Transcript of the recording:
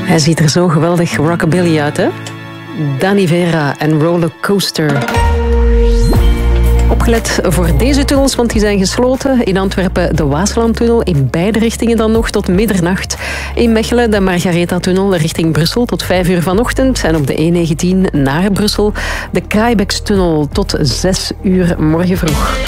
Hij ziet er zo geweldig rockabilly uit, hè? Danny Vera en Rollercoaster. Opgelet voor deze tunnels, want die zijn gesloten. In Antwerpen de Waaslandtunnel, in beide richtingen dan nog tot middernacht. In Mechelen de Margaretha-tunnel richting Brussel tot 5 uur vanochtend. En op de E19 naar Brussel de Kraaibekstunnel tot 6 uur morgen vroeg.